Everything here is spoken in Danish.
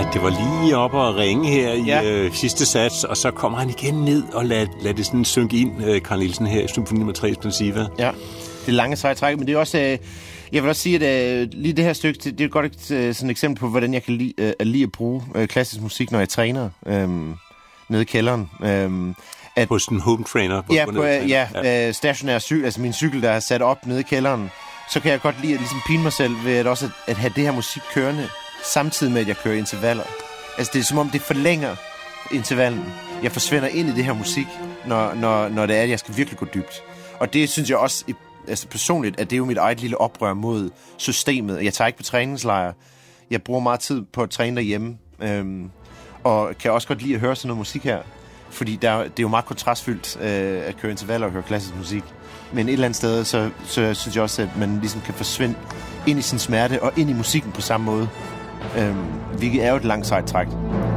det var lige op og ringe her i sidste sats, og så kommer han igen ned og lad det sådan synke ind, Carl Nielsen her i symfoni nummer 3 Espansiva. Ja, det er lange seje træk, men det er også... Jeg vil også sige, at lige det her stykke, det er et godt sådan et eksempel på, hvordan jeg kan lide at bruge klassisk musik, når jeg træner nede i kælderen. På sådan en home trainer? Stationær cykel, altså min cykel, der er sat op nede i kælderen. Så kan jeg godt lide at ligesom pine mig selv ved at have det her musik kørende, samtidig med, at jeg kører intervaller. Altså det er som om, det forlænger intervallen. Jeg forsvinder ind i det her musik, når det er, at jeg skal virkelig gå dybt. Og det synes jeg også... Altså personligt, at det er jo mit eget lille oprør mod systemet. Jeg tager ikke på træningslejre. Jeg bruger meget tid på at træne derhjemme. Og kan også godt lide at høre sådan noget musik her. Fordi det er jo meget kontrastfyldt at køre intervaller og høre klassisk musik. Men et eller andet sted, så synes jeg også, at man ligesom kan forsvinde ind i sin smerte og ind i musikken på samme måde. Hvilket er jo et langt sejt træk.